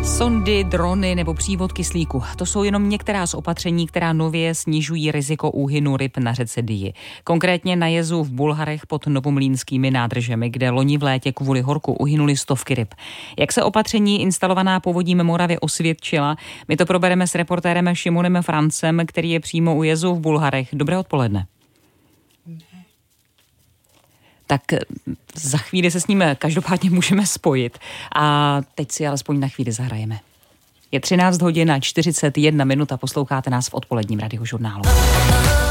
Sondy, drony nebo přívod kyslíku. To jsou jenom některá z opatření, která nově snižují riziko úhynu ryb na řece Dyji. Konkrétně na jezu v Bulharech pod Novomlýnskými nádržemi, kde loni v létě kvůli horku uhynuly stovky ryb. Jak se opatření instalovaná povodím Moravy osvědčila? My to probereme s reportérem Šimonem Francem, který je přímo u jezu v Bulharech. Dobré odpoledne. Tak za chvíli se s ním každopádně můžeme spojit. A teď si alespoň na chvíli zahrajeme. Je 13 hodin a 41 minut a posloucháte nás v odpoledním radiožurnálu.